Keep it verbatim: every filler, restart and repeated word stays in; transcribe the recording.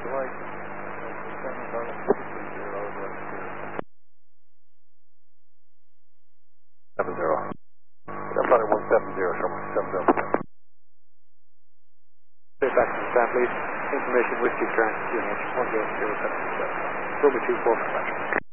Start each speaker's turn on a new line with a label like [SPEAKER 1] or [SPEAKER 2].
[SPEAKER 1] Like, seven zero. I'm running one seven zero, somewhere. Seven zero. Stay back to the stand, please. Information whiskey current unit one zero zero seven seven. Room two four for